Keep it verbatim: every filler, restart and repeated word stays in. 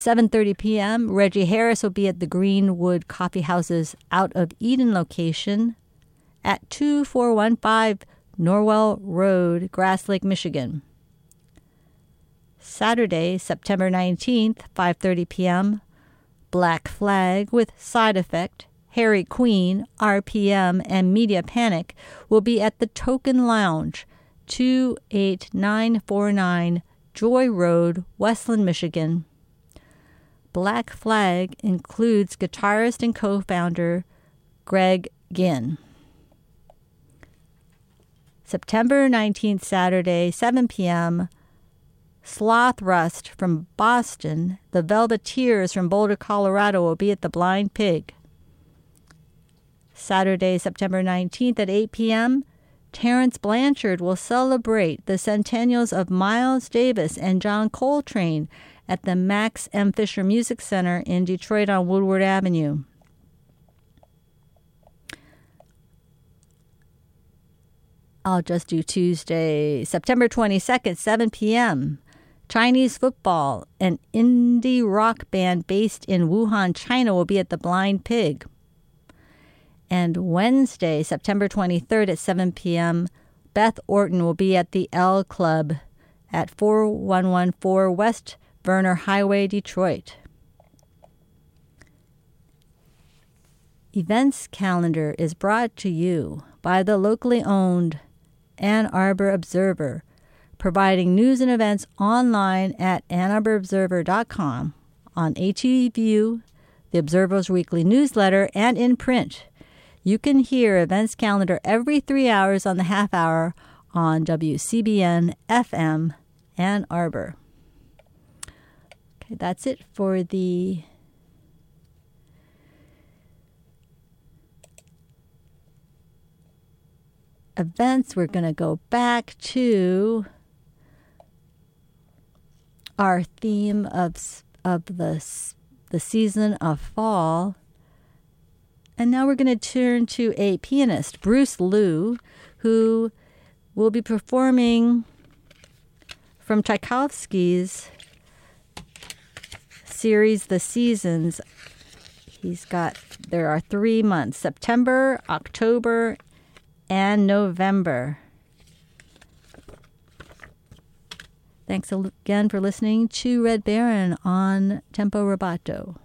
seven thirty p.m., Reggie Harris will be at the Greenwood Coffee House's Out of Eden location at two four one five Norwell Road, Grass Lake, Michigan. Saturday, September nineteenth, five thirty p.m., Black Flag with Side Effect, Harry Queen, R P M, and Media Panic will be at the Token Lounge, two eight nine four nine Joy Road, Westland, Michigan. Black Flag includes guitarist and co-founder Greg Ginn. September nineteenth, Saturday, seven p.m., Sloth Rust from Boston, the Velveteers from Boulder, Colorado will be at the Blind Pig. Saturday, September nineteenth at eight p.m., Terrence Blanchard will celebrate the centennials of Miles Davis and John Coltrane at the Max M. Fisher Music Center in Detroit on Woodward Avenue. I'll just do Tuesday, September twenty-second, seven p.m., Chinese Football, an indie rock band based in Wuhan, China, will be at the Blind Pig. And Wednesday, September twenty-third at seven p.m., Beth Orton will be at the L Club at four one one four West Verner Highway, Detroit. Events calendar is brought to you by the locally owned Ann Arbor Observer, providing news and events online at ann arbor observer dot com, on ATView, the Observer's weekly newsletter, and in print. You can hear Events Calendar every three hours on the half hour on W C B N F M Ann Arbor. Okay, that's it for the events. We're going to go back to our theme of of the the season of fall. And now we're going to turn to a pianist, Bruce Liu, who will be performing from Tchaikovsky's series, The Seasons. He's got, there are three months, September, October, and November. Thanks again for listening to Red Baron on Tempo Rubato.